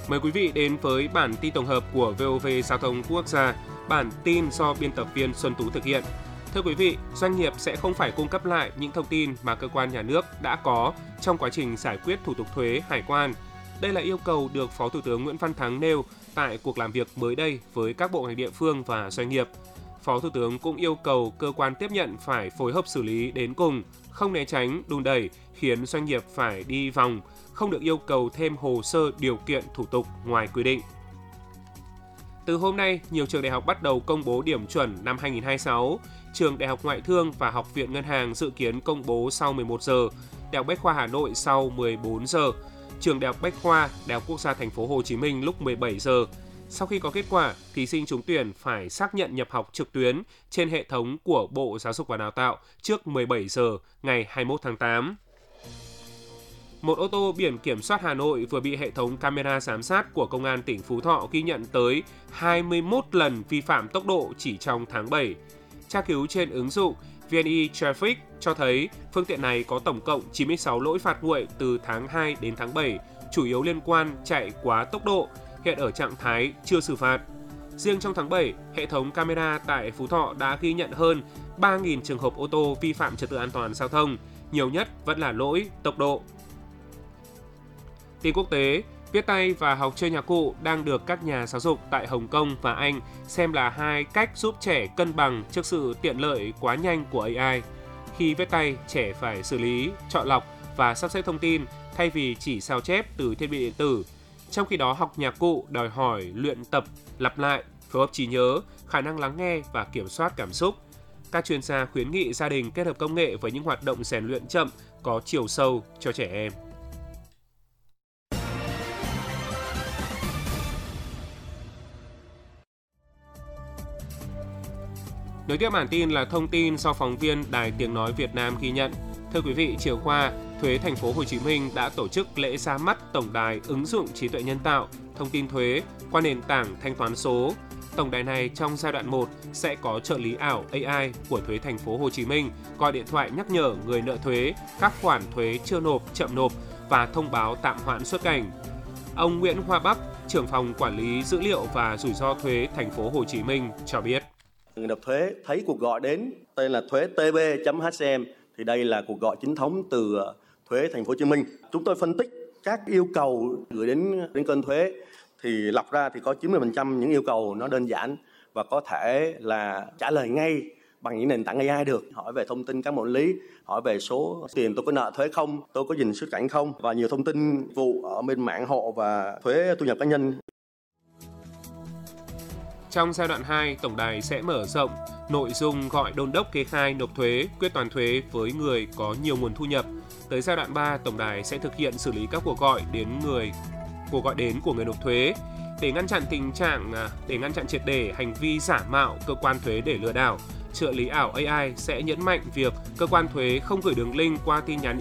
Mời quý vị đến với bản tin tổng hợp của VOV Giao thông Quốc gia. Bản tin do biên tập viên Xuân Tú thực hiện. Thưa quý vị, doanh nghiệp sẽ không phải cung cấp lại những thông tin mà cơ quan nhà nước đã có trong quá trình giải quyết thủ tục thuế hải quan. Đây là yêu cầu được Phó Thủ tướng Nguyễn Văn Thắng nêu tại cuộc làm việc mới đây với các bộ ngành địa phương và doanh nghiệp. Phó Thủ tướng cũng yêu cầu cơ quan tiếp nhận phải phối hợp xử lý đến cùng, không né tránh, đùn đẩy, khiến doanh nghiệp phải đi vòng, không được yêu cầu thêm hồ sơ điều kiện thủ tục ngoài quy định. Từ hôm nay, nhiều trường đại học bắt đầu công bố điểm chuẩn năm 2026. Trường Đại học Ngoại thương và Học viện Ngân hàng dự kiến công bố sau 11 giờ, Đại học Bách khoa Hà Nội sau 14 giờ, Trường Đại học Bách khoa, Đại học Quốc gia Thành phố Hồ Chí Minh lúc 17 giờ. Sau khi có kết quả, thí sinh trúng tuyển phải xác nhận nhập học trực tuyến trên hệ thống của Bộ Giáo dục và Đào tạo trước 17 giờ ngày 21 tháng 8. Một ô tô biển kiểm soát Hà Nội vừa bị hệ thống camera giám sát của Công an tỉnh Phú Thọ ghi nhận tới 21 lần vi phạm tốc độ chỉ trong tháng 7. Tra cứu trên ứng dụng VNE Traffic cho thấy phương tiện này có tổng cộng 96 lỗi phạt nguội từ tháng 2 đến tháng 7, chủ yếu liên quan chạy quá tốc độ, hiện ở trạng thái chưa xử phạt. Riêng trong tháng 7, hệ thống camera tại Phú Thọ đã ghi nhận hơn 3.000 trường hợp ô tô vi phạm trật tự an toàn giao thông, nhiều nhất vẫn là lỗi tốc độ. Tin quốc tế, viết tay và học chơi nhạc cụ đang được các nhà giáo dục tại Hồng Kông và Anh xem là hai cách giúp trẻ cân bằng trước sự tiện lợi quá nhanh của AI. Khi viết tay, trẻ phải xử lý, chọn lọc và sắp xếp thông tin thay vì chỉ sao chép từ thiết bị điện tử. Trong khi đó, học nhạc cụ đòi hỏi luyện tập, lặp lại, phối hợp trí nhớ, khả năng lắng nghe và kiểm soát cảm xúc. Các chuyên gia khuyến nghị gia đình kết hợp công nghệ với những hoạt động rèn luyện chậm, có chiều sâu cho trẻ em. Nối tiếp bản tin là thông tin do phóng viên Đài Tiếng nói Việt Nam ghi nhận. Thưa quý vị, chiều qua, Thuế Thành phố Hồ Chí Minh đã tổ chức lễ ra mắt tổng đài ứng dụng trí tuệ nhân tạo, thông tin thuế qua nền tảng thanh toán số. Tổng đài này trong giai đoạn 1 sẽ có trợ lý ảo AI của Thuế Thành phố Hồ Chí Minh, gọi điện thoại nhắc nhở người nợ thuế các khoản thuế chưa nộp, chậm nộp và thông báo tạm hoãn xuất cảnh. Ông Nguyễn Hoa Bắc, trưởng phòng quản lý dữ liệu và rủi ro thuế Thành phố Hồ Chí Minh cho biết. Người nộp thuế thấy cuộc gọi đến tên là thuế tb.hcm thì đây là cuộc gọi chính thống từ Thuế Thành phố Hồ Chí Minh. Chúng tôi phân tích các yêu cầu gửi đến kênh thuế thì lọc ra thì có 90% những yêu cầu nó đơn giản và có thể là trả lời ngay bằng những nền tảng AI được. Hỏi về thông tin cán bộ lý, hỏi về số tiền tôi có nợ thuế không, tôi có dình xuất cảnh không và nhiều thông tin vụ ở bên mạng hộ và thuế thu nhập cá nhân. Trong giai đoạn 2, tổng đài sẽ mở rộng nội dung gọi đôn đốc kê khai nộp thuế, quyết toán thuế với người có nhiều nguồn thu nhập. Tới giai đoạn 3, tổng đài sẽ thực hiện xử lý các cuộc gọi đến của người nộp thuế để ngăn chặn triệt để hành vi giả mạo cơ quan thuế để lừa đảo. Trợ lý ảo AI sẽ nhấn mạnh việc cơ quan thuế không gửi đường link qua tin nhắn